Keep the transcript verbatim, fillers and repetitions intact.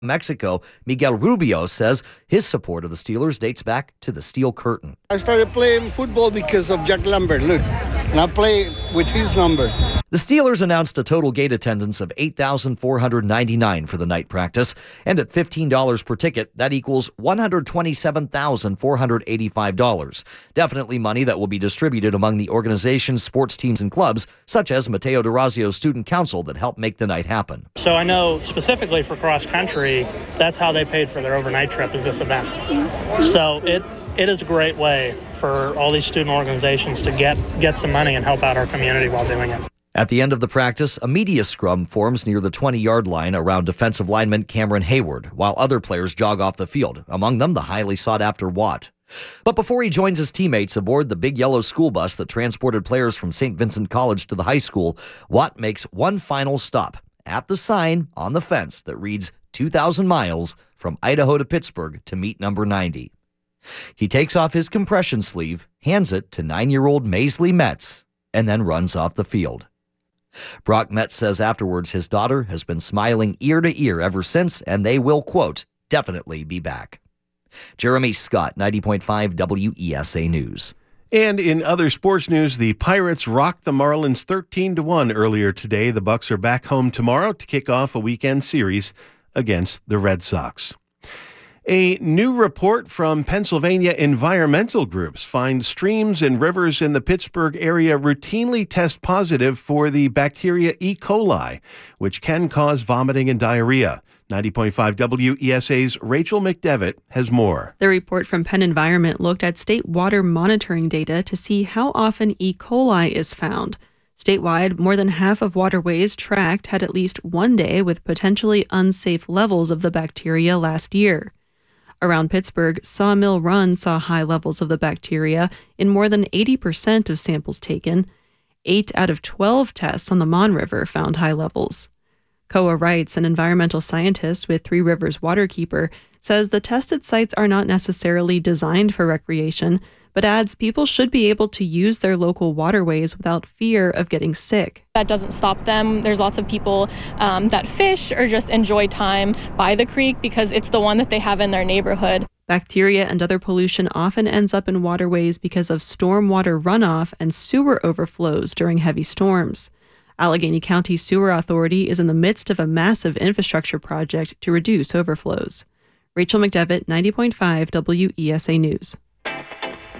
Mexico, Miguel Rubio says his support of the Steelers dates back to the Steel Curtain. I started playing football because of Jack Lambert. Look, and I play with his number. The Steelers announced a total gate attendance of eight thousand four hundred ninety-nine for the night practice, and at fifteen dollars per ticket, that equals one hundred twenty-seven thousand four hundred eighty-five dollars. Definitely money that will be distributed among the organization's sports teams and clubs, such as Mateo Durazio's Student Council that helped make the night happen. So I know specifically for cross country, that's how they paid for their overnight trip, is this event. So it it is a great way for all these student organizations to get, get some money and help out our community while doing it. At the end of the practice, a media scrum forms near the twenty-yard line around defensive lineman Cameron Hayward, while other players jog off the field, among them the highly sought-after Watt. But before he joins his teammates aboard the big yellow school bus that transported players from Saint Vincent College to the high school, Watt makes one final stop at the sign on the fence that reads two thousand miles from Idaho to Pittsburgh to meet number ninety. He takes off his compression sleeve, hands it to nine-year-old Maisley Metz, and then runs off the field. Brock Metz says afterwards his daughter has been smiling ear to ear ever since, and they will, quote, definitely be back. Jeremy Scott, ninety point five W E S A News. And in other sports news, the Pirates rocked the Marlins thirteen to one earlier today. The Bucks are back home tomorrow to kick off a weekend series against the Red Sox. A new report from Pennsylvania environmental groups finds streams and rivers in the Pittsburgh area routinely test positive for the bacteria E. coli, which can cause vomiting and diarrhea. ninety point five W E S A's Rachel McDevitt has more. The report from Penn Environment looked at state water monitoring data to see how often E. coli is found. Statewide, more than half of waterways tracked had at least one day with potentially unsafe levels of the bacteria last year. Around Pittsburgh, Sawmill Run saw high levels of the bacteria in more than eighty percent of samples taken. Eight out of twelve tests on the Mon River found high levels. Koa Wrights, an environmental scientist with Three Rivers Waterkeeper, says the tested sites are not necessarily designed for recreation, but adds people should be able to use their local waterways without fear of getting sick. That doesn't stop them. There's lots of people um, that fish or just enjoy time by the creek because it's the one that they have in their neighborhood. Bacteria and other pollution often ends up in waterways because of stormwater runoff and sewer overflows during heavy storms. Allegheny County Sewer Authority is in the midst of a massive infrastructure project to reduce overflows. Rachel McDevitt, ninety point five W E S A News.